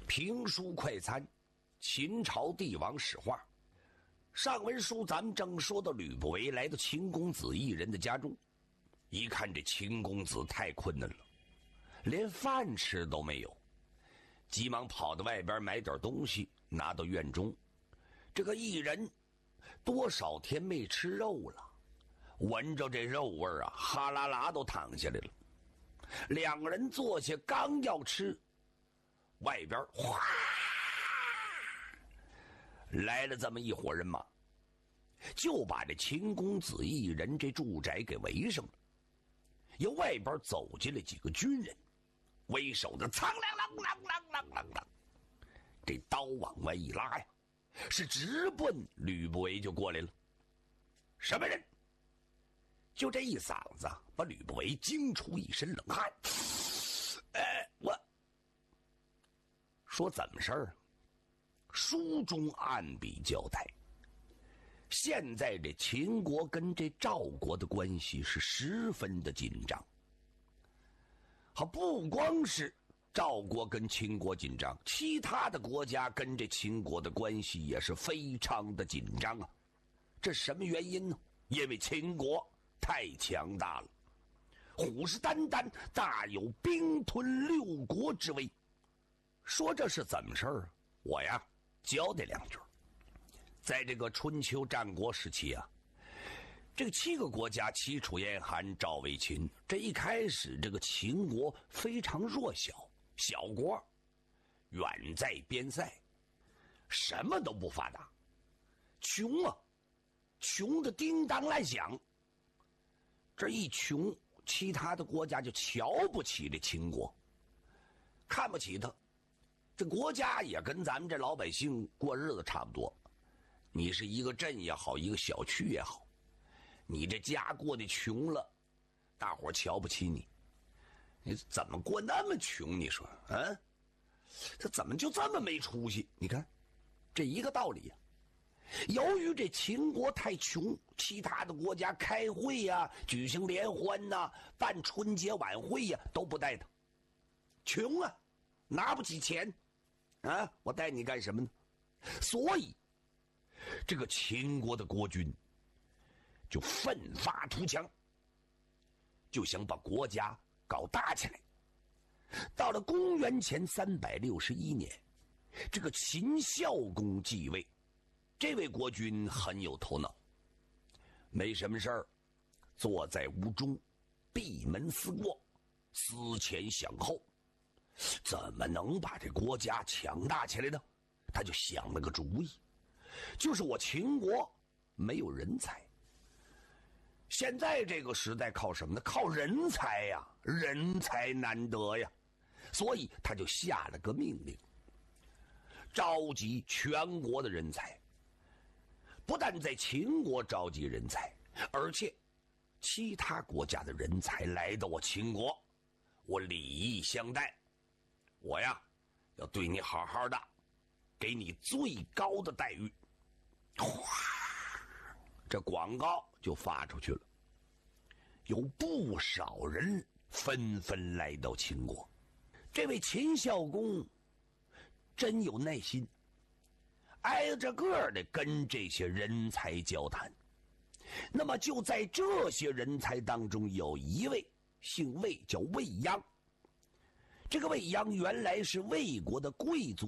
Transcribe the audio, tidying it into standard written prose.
评书快餐，秦朝帝王史话。上文书咱们正说到吕不韦来到秦公子一人的家中，一看这秦公子太困难了，连饭吃都没有，急忙跑到外边买点东西拿到院中。这个一人多少天没吃肉了，闻着这肉味啊，哈啦啦都淌下来了。两个人坐下刚要吃，外边哗来了这么一伙人马，就把这秦公子一人这住宅给围上了。由外边走进来几个军人，为首的苍啷啷啷啷啷啷啷，这刀往外一拉呀，是直奔吕不韦就过来了。什么人？就这一嗓子把吕不韦惊出一身冷汗。我说怎么事儿？书中暗笔交代，现在这秦国跟这赵国的关系是十分的紧张。好，不光是赵国跟秦国紧张，其他的国家跟这秦国的关系也是非常的紧张啊。这什么原因呢？因为秦国太强大了，虎视眈眈，大有兵吞六国之威。说这是怎么事儿啊？我呀交代两句。在这个春秋战国时期啊，这个7个国家齐楚燕韩赵魏秦，这一开始这个秦国非常弱小，小国远在边塞，什么都不发达，穷啊，穷的叮当乱响。这一穷，其他的国家就瞧不起这秦国，看不起他。这国家也跟咱们这老百姓过日子差不多，你是一个镇也好，一个小区也好，你这家过得穷了，大伙瞧不起你。你怎么过那么穷？你说啊，他怎么就这么没出息？你看这一个道理呀。由于这秦国太穷，其他的国家开会呀、举行联欢呐、办春节晚会呀，都不带他。穷啊，拿不起钱啊，我带你干什么呢？所以这个秦国的国君就奋发图强，就想把国家搞大起来。到了公元前361年，这个秦孝公继位。这位国君很有头脑，没什么事儿，坐在屋中闭门思过，思前想后，怎么能把这国家强大起来呢？他就想了个主意，就是我秦国没有人才，现在这个时代靠什么呢？靠人才呀，人才难得呀。所以他就下了个命令，召集全国的人才，不但在秦国召集人才，而且其他国家的人才来到我秦国，我礼义相待，我呀要对你好好的，给你最高的待遇。哗，这广告就发出去了，有不少人纷纷来到秦国。这位秦孝公真有耐心，挨着个的跟这些人才交谈。那么就在这些人才当中，有一位姓魏，叫魏鞅。这个魏鞅原来是魏国的贵族